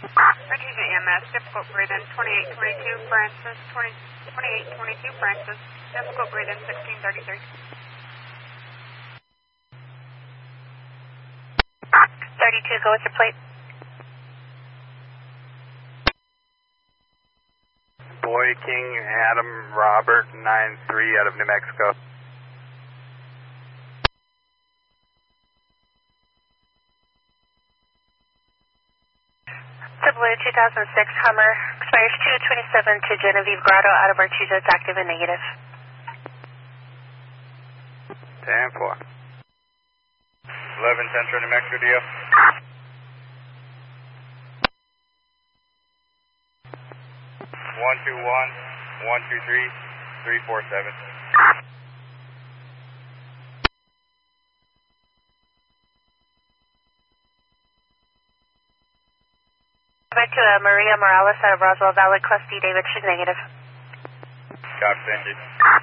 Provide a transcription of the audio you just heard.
Artesia EMS, difficult breathing, 2822 Francis, 2822 Francis, difficult breathing, 1633. 32, go with your plate. Boy King Adam Robert 93 out of New Mexico. Blue 2006 Hummer, expires 227 to Genevieve Grotto out of Artesia, it's active and negative. 10-4. 11 Central New Mexico, DO. 121-123-347. Back to Maria Morales out of Roswell Valley, Class D, David, she's negative. Copy, thank you.